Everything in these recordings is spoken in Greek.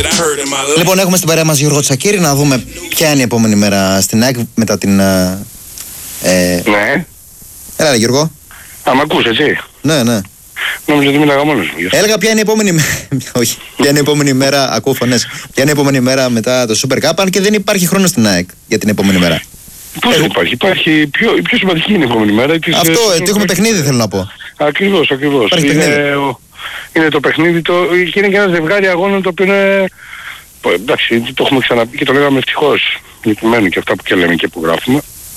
Λοιπόν, έχουμε στην παρέα μας Γιώργο Τσακίρη να δούμε ποια είναι η επόμενη μέρα στην ΑΕΚ μετά την. Ναι. Έλα, Γιώργο. Μ' ακούς, έτσι. Ναι, ναι. Νόμιζα ότι μίλαγα μόνος μου. Έλεγα ποια είναι η επόμενη μέρα. Όχι. Ποια είναι η επόμενη μέρα, ακούω φωνές. Ποια είναι η επόμενη μέρα μετά το Super Cup, αν και δεν υπάρχει χρόνο στην ΑΕΚ για την επόμενη μέρα. Πώς δεν υπάρχει. Η πιο σημαντική είναι η επόμενη μέρα. Αυτό, ότι έχουμε παιχνίδι θέλω να πω. Ακριβώς. Είναι το παιχνίδι και είναι και ένα ζευγάρι αγώνων το οποίο είναι. Εντάξει, το έχουμε ξαναπεί και το λέγαμε ευτυχώς. Λυπημένοι και αυτά που και λέμε και που γράφουμε.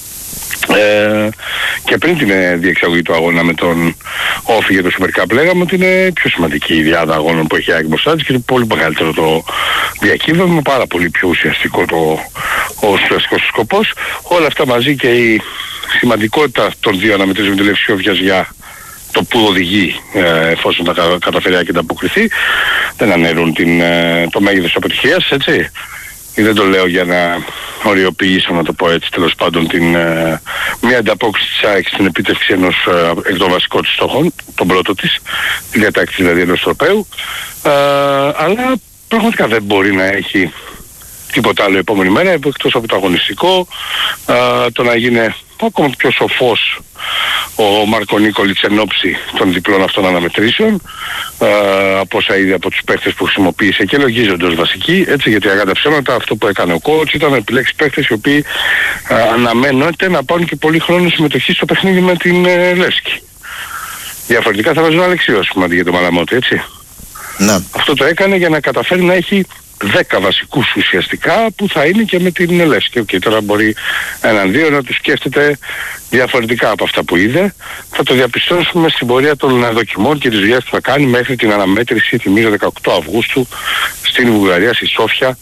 Και πριν την διεξαγωγή του αγώνα με τον Όφη για το Super Cup λέγαμε ότι είναι πιο σημαντική η διάδα αγώνων που έχει ΑΕΚ μπροστά της και είναι πολύ μεγαλύτερο το διακύβευμα, πάρα πολύ πιο ουσιαστικό ο ουσιαστικός σκοπός. Όλα αυτά μαζί και η σημαντικότητα των δύο αναμετρήσεων με τη Λευκή Όφιας για το που οδηγεί εφόσον τα καταφέρει και τα αποκριθεί δεν αναιρούν το μέγεθος της αποτυχίας, έτσι. Δεν το λέω για να οριοποιήσω, να το πω έτσι, τέλος πάντων μια ανταπόκριση της ΑΕΚ στην επίτευξη ενός εκ των βασικών της στόχων, τον πρώτο της, τη διατάξη δηλαδή ενός τροπαίου, αλλά πραγματικά δεν μπορεί να έχει τίποτα άλλο επόμενη μέρα εκτός από το αγωνιστικό, το να γίνει ακόμα πιο σοφός ο Μάρκο Νίκολιτς εν ώψη των διπλών αυτών αναμετρήσεων, από όσα είδε από τους παίχτες που χρησιμοποίησε και λογίζοντας βασική, έτσι, γιατί αγάτα ψέματα αυτό που έκανε ο coach ήταν να επιλέξει παίχτες οι οποίοι αναμένονται να πάρουν και πολύ χρόνο συμμετοχή στο παιχνίδι με την Λεύσκη. Διαφορετικά θα βάζουν αλεξιώσιμο αντί για το Μαλαμότη, έτσι. Ναι. Αυτό το έκανε για να καταφέρει να έχει 10 βασικούς ουσιαστικά που θα είναι και με την Λεύσκη. Και τώρα μπορεί έναν-δύο να τους σκέφτεται διαφορετικά από αυτά που είδε. Θα το διαπιστώσουμε στην πορεία των δοκιμών και της δουλειάς που θα κάνει μέχρι την αναμέτρηση, θυμίζω 18 Αυγούστου, στην Βουλγαρία, στη Σόφια,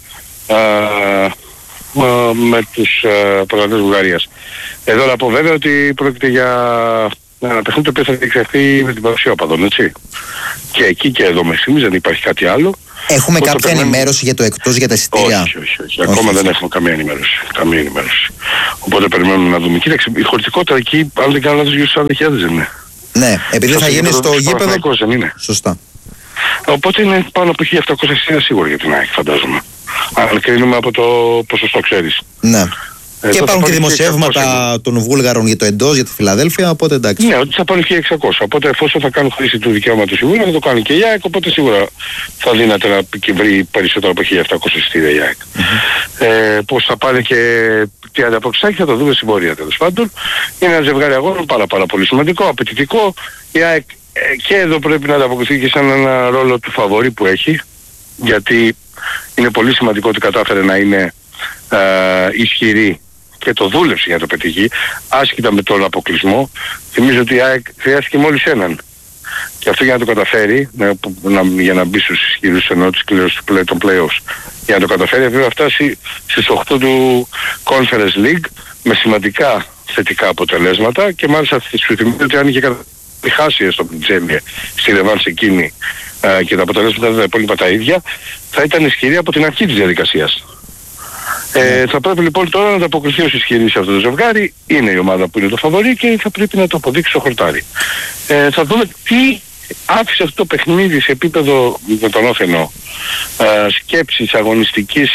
με τους πρωταθλητές Βουλγαρίας. Εδώ να πω βέβαια ότι πρόκειται για ένα παιχνίδι το οποίο θα διεξαχθεί με την παρουσία οπαδών, έτσι. Και εκεί και εδώ με στιγμής δεν υπάρχει κάτι άλλο. Έχουμε κάποια ενημέρωση για το εκτός για τα εισιτήρια? Όχι. Ακόμα δεν έχουμε καμία ενημέρωση. Οπότε περιμένουμε να δούμε. Κοίταξε, η χωρητικότητα εκεί, αν δεν κάνω λάθος, γύρω στους 40.000 δεν είναι. Ναι, επειδή θα γίνει στο γήπεδο. Σωστά. Οπότε είναι πάνω από 1.700 σίγουρα για την ΑΕΚ, φαντάζομαι. Αν κρίνουμε από το ποσοστό, ξέρεις. Ναι. Και υπάρχουν και δημοσιεύματα των Βούλγαρων για το εντός, για τη Φιλαδέλφια, οπότε εντάξει. Ναι, ότι θα πάρουν 1.600. Οπότε εφόσον θα κάνουν χρήση του δικαιώματος οι Βούλγαροι, θα το κάνουν και η ΑΕΚ, οπότε σίγουρα θα δίνεται να βρει περισσότερο από 1.700 εισιτήρια η ΑΕΚ. Πώς θα πάνε και τι ανταπόκριση θα το δούμε στην πορεία, τέλος πάντων. Είναι ένα ζευγάρι αγώνων πάρα πολύ σημαντικό, απαιτητικό. Η ΑΕΚ και εδώ πρέπει να ανταποκριθεί και σαν ένα ρόλο του φαβορί που έχει, γιατί είναι πολύ σημαντικό ότι κατάφερε να είναι ισχυρή και το δούλεψε για να το πετύχει, άσχετα με τον αποκλεισμό. Θυμίζω ότι η ΑΕΚ χρειάστηκε μόλις έναν. Και αυτό για να το καταφέρει, για να μπει στους ισχυρούς εννοώ της κλήρωσης των play-offs, για να το καταφέρει πρέπει να φτάσει στις 8 του Conference League με σημαντικά θετικά αποτελέσματα και μάλιστα σου θυμίζω ότι αν είχε χάσει στο Τζέμιε στη ρεβάνση εκείνη και τα αποτελέσματα δεν ήταν υπόλοιπα τα ίδια, θα ήταν ισχυρή από την αρχή της διαδικασίας. Θα πρέπει λοιπόν τώρα να ανταποκριθεί ως ισχυρή σε αυτό το ζευγάρι. Είναι η ομάδα που είναι το φαβορί και θα πρέπει να το αποδείξει στο χορτάρι. Θα δούμε τι άφησε αυτό το παιχνίδι σε επίπεδο με τον όφενο σκέψης αγωνιστικής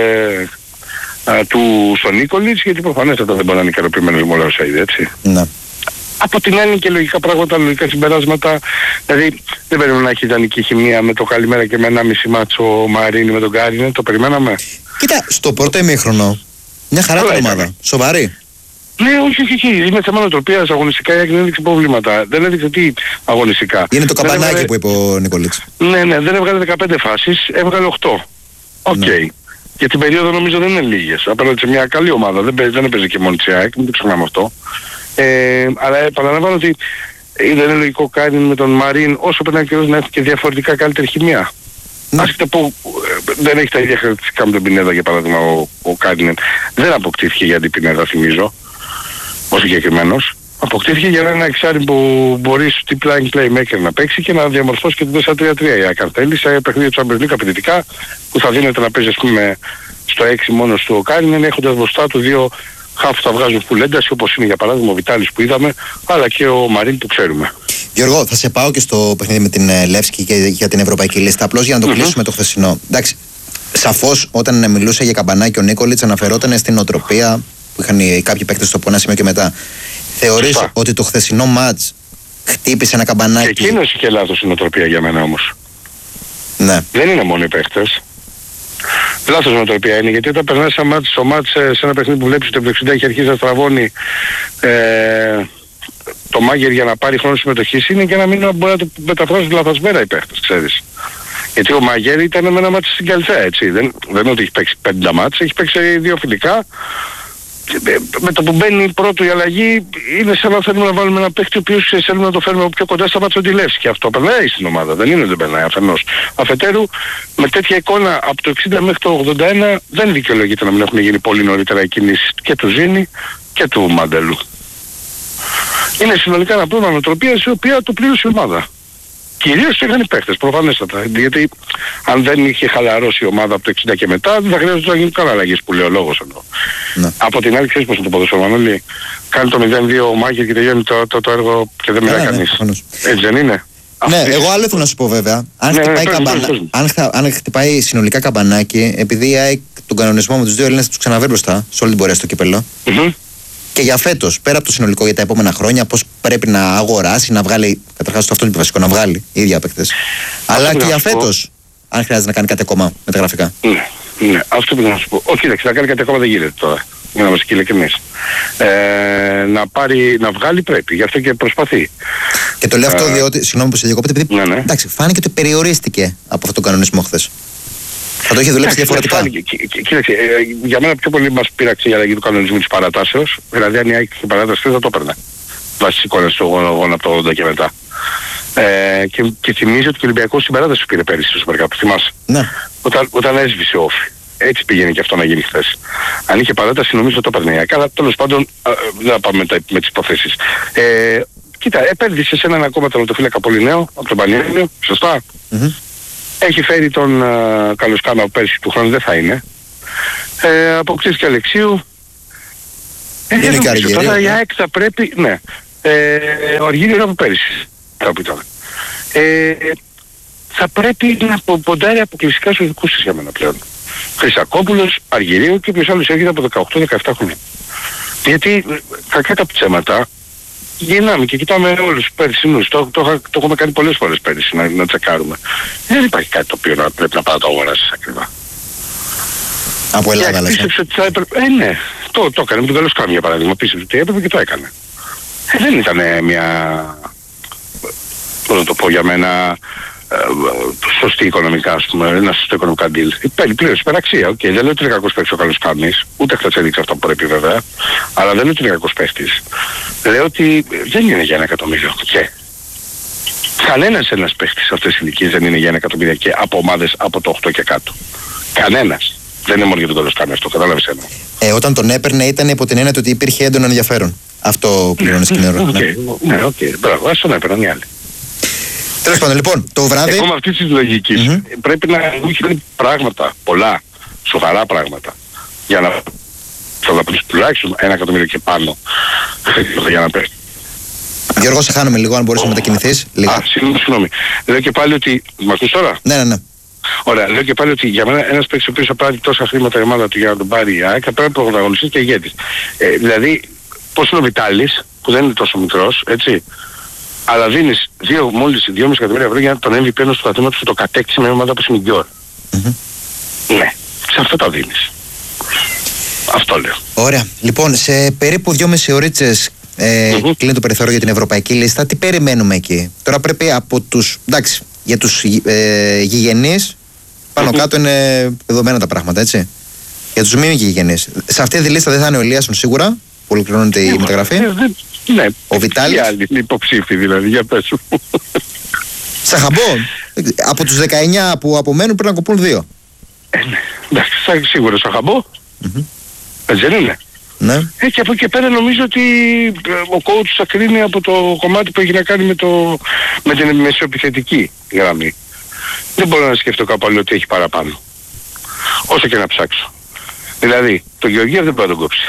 του στον Νίκολιτς, γιατί προφανέστατα δεν μπορεί να είναι ικανοποιημένος με όλα όσα είδε, έτσι. Ναι. Από την άλλη και λογικά πράγματα, λογικά συμπεράσματα, δηλαδή δεν πρέπει να έχει ιδανική χημεία με το καλημέρα και με 1,5 μάτσο Μαρίνη με τον Γκάρινε, το περιμέναμε. Κοίτα, στο πρώτο ημίχρονο μια χαρά την ομάδα. Σοβαρή. Ναι, όχι. Είναι θέμα νοοτροπίας. Αγωνιστικά η ΑΕΚ δεν έδειξε προβλήματα. Δεν έδειξε τι αγωνιστικά. Είναι το καπανάκι που είπε ο Νικολίτς. Ναι, δεν έβγαλε 15 φάσεις, έβγαλε 8. Οκ. Ναι. Και την περίοδο νομίζω δεν είναι λίγες. Απέναντι σε μια καλή ομάδα. Δεν έπαιζε και μόνη της ΑΕΚ, μην το ξεχνάμε αυτό. Αλλά επαναλαμβάνω ότι δεν είναι λογικό κάνει με τον Μαρίν όσο περνάει καιρός να έχει και διαφορετικά καλύτερη χημεία. Άσχετα που δεν έχει τα ίδια χαρακτηριστικά με τον Πινέδα, για παράδειγμα ο Κάρινεν δεν αποκτήθηκε για την Πινέδα, θυμίζω, ο συγκεκριμένος. Αποκτήθηκε για ένα εξάρι που μπορεί στο deep playmaker να παίξει και να διαμορφώσει και το 4-3-3 η Ακαρτέλη σε παιχνίδια του Champions League απαιτητικά που θα δίνεται να παίζει, ας πούμε, στο 6 μόνος του ο Κάρινεν, έχοντας μπροστά του δύο χαφ θα βγάζουν full ένταση, όπως είναι για παράδειγμα ο Βιτάλης που είδαμε, αλλά και ο Μαρίν που ξέρουμε. Γιώργο, θα σε πάω και στο παιχνίδι με την Λεύσκη και για την ευρωπαϊκή λίστα, απλώς για να το κλείσουμε το χθεσινό. Εντάξει, Σαφώς όταν μιλούσε για Καμπανάκη ο Νίκολιτς αναφερόταν στην οτροπία που είχαν κάποιοι παίκτες στο ένα σημείο και μετά. Θεωρείς ότι το χθεσινό μάτς χτύπησε ένα Καμπανάκη? Και εκείνος είχε λάθος η νοοτροπία για μένα όμως. Ναι. Δεν είναι μόνο οι παίκτες. Λάθος νοοτροπία είναι, γιατί όταν περνάς στο μάτς σε ένα παιχνίδι που βλέπεις ότι το 60 έχει αρχίσει να στραβώνει το μάγκερ για να πάρει χρόνο συμμετοχής, είναι και να μην μπορεί να το μεταφράσουν λαθασμένα οι παίκτες, ξέρεις. Γιατί ο Μάγκερ ήταν με ένα μάτι στην Καλυθέα, έτσι. Δεν είναι ότι έχει παίξει 50 μάτς, έχει παίξει 2 φιλικά. Με το που μπαίνει πρώτο η αλλαγή, είναι σαν να θέλουμε να βάλουμε ένα παίκτη ο οποίος θέλουμε να το φέρουμε πιο κοντά στα μάτια ότι και αυτό περνάει στην ομάδα, δεν είναι ότι δεν περνάει αφενός. Αφετέρου, με τέτοια εικόνα από το 60 μέχρι το 81 δεν δικαιολογείται να μην έχουν γίνει πολύ νωρίτερα οι κινήσεις και του Ζήνη και του Μαντελού. Είναι συνολικά ένα πρόβλημα νοοτροπίας η οποία το πλήρωσε η ομάδα. Κυρίως το είχαν οι παίχτες, προφανέστατα. Γιατί αν δεν είχε χαλαρώσει η ομάδα από το 60 και μετά, δεν θα χρειάζεται να γίνουν καν αλλαγές που λέει ο λόγος εδώ. Ναι. Από την άλλη, ξέρεις πώς να το ποδοσφαίρο, Μανώλη. Κάνει το 0-2 ο Μάγκερ και τελειώνει το έργο και δεν μιλάει κανείς. Έτσι δεν είναι? Ναι, εγώ άλλο θέλω να σου πω βέβαια. Αν χτυπάει συνολικά Καμπανάκη, επειδή η ΑΕΚ τον κανονισμό με τους δύο Έλληνες τους ξαναβρει μπροστά σε όλη την πορεία στο κύπελλο. Και για φέτος, πέρα από το συνολικό για τα επόμενα χρόνια, πώς πρέπει να αγοράσει, να βγάλει. Καταρχάς, αυτό είναι το βασικό, να βγάλει οι ίδιοι παίκτες. Αλλά και για φέτος, αν χρειάζεται να κάνει κάτι ακόμα μεταγραφικά. Ναι, αυτό πρέπει να σου πω. Όχι, κοίταξε, να κάνει κάτι ακόμα δεν γίνεται τώρα. Για να είμαστε ειλικρινείς. Να βγάλει πρέπει, γι' αυτό και προσπαθεί. Και το λέω αυτό διότι, συγγνώμη που σε διακόπτω, επειδή εντάξει, φάνηκε ότι περιορίστηκε από αυτόν τον κανονισμό χθες. Θα το είχε δουλέψει διαφορετικά. Κοίταξε, για μένα πιο πολύ μας πείραξε η αλλαγή του κανονισμού της παρατάσεως. Δηλαδή αν η ΑΕΚ είχε παράταση θα το έπαιρνε. Βάσει εικόνες του αγώνα από το 80 και μετά. Και θυμίζει ότι ο Ολυμπιακός στην παράταση σου πήρε πέρυσι στο Super Cup. Θυμάσαι. Ναι. Όταν έσβησε όφη. Έτσι πήγαινε και αυτό να γίνει χθες. Αν είχε παράταση νομίζω το έπαιρνε η ΑΕΚ. Αλλά τέλος πάντων δεν θα πάμε με τις υποθέσεις. Κοίτα, επένδυσε σε έναν ακόμα τερματοφύλακα πολύ νέο από τον Πανιόνιο. Σωστά. Έχει φέρει τον Καλοσκάνα από πέρσι, του χρόνου δεν θα είναι. Αποκτήσει Αλεξίου. Τώρα η ΑΕΚ θα πρέπει, ναι. Ο Αργύριο είναι από πέρσι. Θα πρέπει να ποντάρει αποκλειστικά στους δικούς της για μένα πλέον. Χρυσακόπουλος, Αργυρίου και ποιος άλλος έρχεται από 18-17 χρόνια. Γιατί κακά τα ψέματα γυρνάμε και κοιτάμε όλους τους περσινούς. Το έχουμε κάνει πολλές φορές πέρυσι να τσεκάρουμε. Δεν υπάρχει κάτι το οποίο πρέπει να πάει να το αγοράσεις ακριβά. Από Ελλάδα λες. Πίστεψε ότι θα έπρεπε. Ναι, το έκανε με τον Καλοσκάμι για παράδειγμα. Πίστεψε ότι έπρεπε και το έκανε. Δεν ήταν μια. Πώς να το πω για μένα. Σωστή οικονομικά, ας πούμε, ένα σωστό οικονομικά deal. Πλήρως υπεραξία, οκ. Δεν λέω ότι είναι κακός παίκτης ο Καλοσκάμις, ούτε χθες έδειξε αυτό που πρέπει βέβαια, αλλά δεν λέω ότι είναι κακός παίκτης. Λέω ότι δεν είναι για 1 εκατομμύριο. Και κανένας ένας παίκτης σε αυτές τις ηλικίες δεν είναι για 1 εκατομμύριο και από ομάδες από το 8 και κάτω. Κανένας. Δεν είναι μόνο για τον Καλοσκάμι αυτό, κατάλαβες ένα. Όταν τον έπαιρνε ήταν υπό την έννοια ότι υπήρχε έντονο ενδιαφέρον. Αυτό πληρώνει στην ώρα. Ναι, οκ. Μπράβο, ας τον έπαιρναν οι άλλοι. Τέλος πάντων, λοιπόν, το βράδυ. Εγώ με αυτή τη λογική πρέπει να έχουν πράγματα, πολλά, σοβαρά πράγματα, για να θα πεις τουλάχιστον 1 εκατομμύριο και πάνω για να πέσει. Γιώργο, σε χάνουμε λίγο, αν μπορείς να μετακινηθείς. Συγγνώμη. Λέω και πάλι ότι. Μ' ακούς τώρα? Ναι. Ωραία, λέω και πάλι ότι για μένα ένας παίκτης ο οποίος θα πάρει τόσα χρήματα η ομάδα του για να τον πάρει η ΑΕΚ θα πρέπει να πρωταγωνιστεί και ηγέτης. Δηλαδή, πώς είναι ο Βιτάλης, που δεν είναι τόσο μικρός, έτσι. Αλλά δίνεις μόλις 2,5 εκατομμύρια ευρώ για τον MVP ενός του πρωταθλήματος που το κατέκτησε με ομάδα όπως είναι η Γκιόρ. Ναι, σε αυτό το δίνεις. Αυτό λέω. Ωραία. Λοιπόν, σε περίπου 2,5 ωρίτσες κλείνει το περιθώριο για την ευρωπαϊκή λίστα. Τι περιμένουμε εκεί? Τώρα πρέπει από τους. Εντάξει, για τους γηγενείς πάνω κάτω είναι δεδομένα τα πράγματα, έτσι. Για τους μη γηγενείς. Σε αυτή τη λίστα δεν θα είναι ο Ηλίασον σίγουρα, που ολοκληρώνεται η μεταγραφή. Ναι, ο Βιτάλης. Οι άλλοι υποψήφοι δηλαδή, για πες σου. Σαχαμπό. Από τους 19 που απομένουν πρέπει να κοπούν 2. Ναι, εντάξει, σίγουρα Σαχαμπό. Έτσι δεν είναι? Ναι. Και από εκεί και πέρα νομίζω ότι ο coach θα κρίνει από το κομμάτι που έχει να κάνει με την μεσοεπιθετική γραμμή. Δεν μπορώ να σκεφτώ κάπου άλλο ότι έχει παραπάνω. Όσο και να ψάξω. Δηλαδή, το Γεωργία δεν μπορεί να τον κόψει.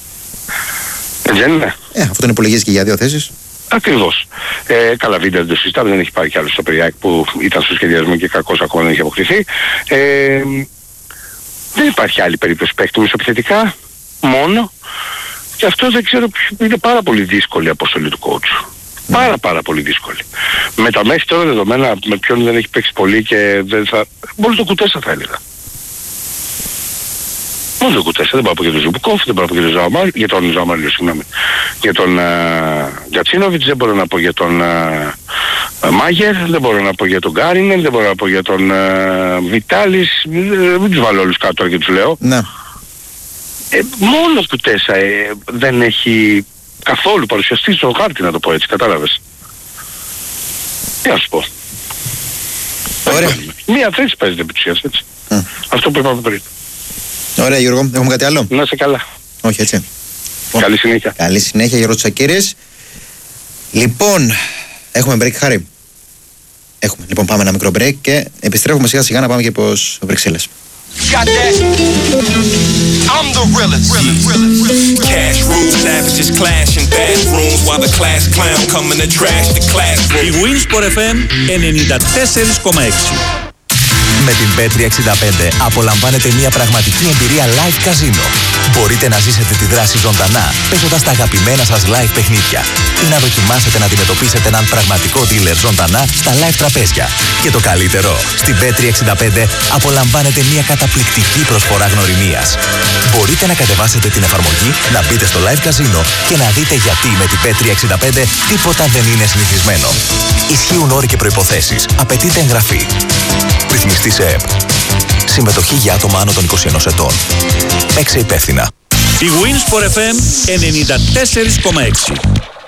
Δεν είναι? Αυτό τον υπολογίζει και για 2 θέσεις. Ακριβώς. Καλά βίντεο δεν το συζητάμε, δεν έχει πάρει κι άλλο στο Περιάκ που ήταν στο σχεδιασμό και κακώς ακόμα δεν έχει αποκτηθεί. Δεν υπάρχει άλλη περίπτωση παίκτη μεσοεπιθετικά, μόνο. Και αυτό δεν ξέρω, είναι πάρα πολύ δύσκολη η αποστολή του coach. Πάρα πολύ δύσκολη. Με τα μέχρι τώρα δεδομένα, με ποιον δεν έχει παίξει πολύ και δεν θα... Μόνο το Κουτέσα θα έλεγα. Μόνο το Κουτέσα, δεν πάω από για τον Ζουμπουκόφ, δεν πάω από για τον Ζαομάριο, συγγνώμη. Για τον Γκατσίνοβιτς, δεν μπορώ να πω για τον Μάγερ, δεν μπορώ να πω για τον Γκάρινεν, δεν μπορώ να πω για τον Βιτάλης, μην τους βάλω όλους κάτω τώρα και τους λέω. Ναι. Μόνο Κουτέσα δεν έχει καθόλου παρουσιαστεί στο χάρτη, να το πω έτσι, κατάλαβες. Τι να σου πω. Ωραία. Μία θέση παίζεται επί της ουσίας, έτσι. Αυτό που είπαμε πριν. Ωραία Γιώργο, έχουμε κάτι άλλο? Να είσαι καλά. Όχι έτσι. Καλή συνέχεια. Καλή συνέχεια Γιώργο Τσακίρης. Λοιπόν, έχουμε break, Χάρη? Έχουμε. Λοιπόν, πάμε ένα μικρό break και επιστρέφουμε σιγά σιγά να πάμε και προς Βρυξέλλες. Got that? I'm the realest. Cash rules, savages clash in bathrooms while the class clown coming to trash the classroom. Η Winsport FM 94,6. Με την Bet365 απολαμβάνετε μια πραγματική εμπειρία live καζίνο. Μπορείτε να ζήσετε τη δράση ζωντανά, παίζοντας τα αγαπημένα σας live παιχνίδια ή να δοκιμάσετε να αντιμετωπίσετε έναν πραγματικό dealer ζωντανά στα live τραπέζια. Και το καλύτερο, στην Bet365 απολαμβάνετε μια καταπληκτική προσφορά γνωριμίας. Μπορείτε να κατεβάσετε την εφαρμογή, να μπείτε στο live καζίνο και να δείτε γιατί με την Bet365 τίποτα δεν είναι συνηθισμένο. Ισχύουν όροι και προϋποθέσεις. Απαιτείται εγγραφή. Ρυθμιστή σε ΕΠ. Συμμετοχή για άτομα άνω των 21 ετών. Παίξε υπεύθυνα. Η Winsport FM 94,6.